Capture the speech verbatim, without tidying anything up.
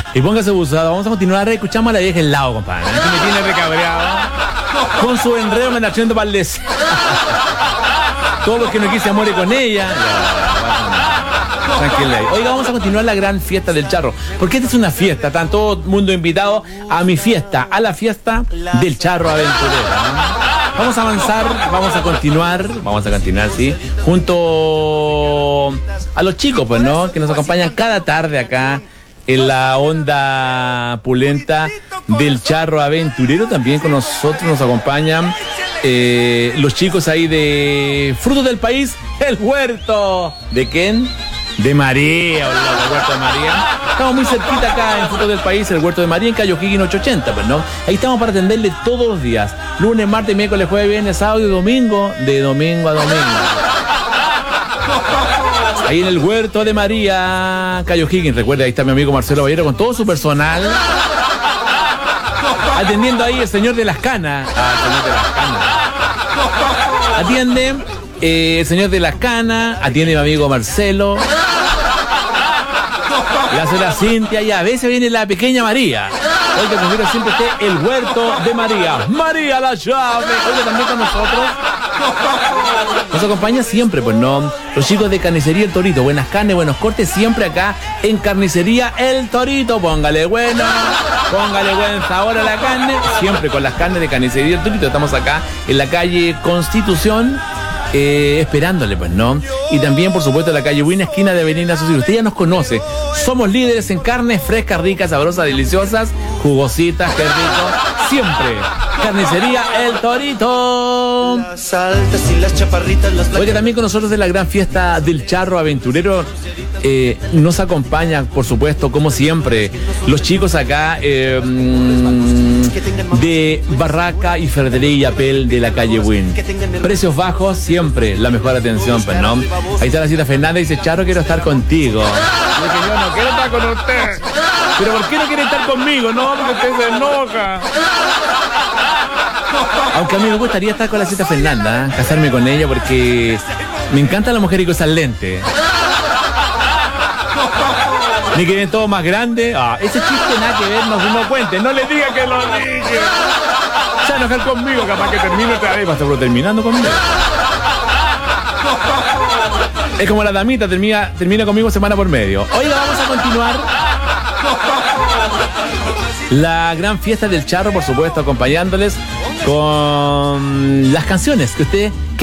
Y póngase buzado, vamos a continuar, escuchamos a la vieja el lado, compadre. Que me tiene recabreado. Con su enredo me anda haciendo para el des. Todos los que no quise amore con ella. Tranquila. Oiga, vamos a continuar la gran fiesta del charro. Porque esta es una fiesta, están todo el mundo invitado a mi fiesta, a la fiesta del charro aventurero, ¿no? Vamos a avanzar, vamos a continuar, vamos a continuar, sí, junto a los chicos, pues, ¿no? Que nos acompañan cada tarde acá en la onda pulenta del charro aventurero. También con nosotros nos acompañan eh, los chicos ahí de Frutos del País, el huerto. ¿De quién? De María, o el huerto de María. Estamos muy cerquita acá en Frutos del País, el huerto de María, en Cayo Higgins ochocientos ochenta, pues, ¿no? Ahí estamos para atenderle todos los días. Lunes, martes, miércoles, jueves, viernes, sábado y domingo. De domingo a domingo. Ahí en el huerto de María, Cayo Higgins. Recuerda, ahí está mi amigo Marcelo Ballero con todo su personal. Atendiendo ahí el señor de las canas. Ah, el señor de las canas. Atiende eh, el señor de las canas. Atiende mi amigo Marcelo. La señora Cintia, y a veces viene la pequeña María. Oiga, prefiero siempre esté el huerto de María. María la llave. Oiga, también con nosotros. Nos acompaña siempre, pues, ¿no? Los chicos de Carnicería El Torito. Buenas carnes, buenos cortes, siempre acá en Carnicería El Torito. Póngale bueno, póngale buen sabor a la carne. Siempre con las carnes de Carnicería El Torito. Estamos acá en la calle Constitución. Eh, esperándole, pues, ¿no? Y también, por supuesto, la calle Buena, esquina de Avenida Social. Usted ya nos conoce. Somos líderes en carnes frescas, ricas, sabrosas, deliciosas, jugositas, qué rico. Siempre. Carnicería El Torito. Las altas y las chaparritas, las Oye, también con nosotros de la gran fiesta del charro aventurero eh, nos acompañan, por supuesto, como siempre, los chicos acá eh, de Barraca y Ferretería Yapel de la calle Win. Precios bajos, siempre la mejor atención, pues, ¿no? Ahí está la cita Fernanda y dice, Charro, quiero estar contigo. Y es que yo no quiero estar con usted. ¿Pero por qué no quiere estar conmigo? No, porque usted se enoja. Aunque a mí me gustaría estar con la cita Fernanda, ¿eh? Casarme con ella, porque me encanta la mujer y cosas lentes. Ni que ven todo más grande. Ah, ese chiste nada que ver, no, no cuente. No le diga que lo dije. Se va a enojar conmigo, capaz que termine otra vez. Pero terminando conmigo. Es como la damita, termina, termina conmigo semana por medio. Oiga, vamos a continuar. La gran fiesta del charro, por supuesto, acompañándoles con las canciones que usted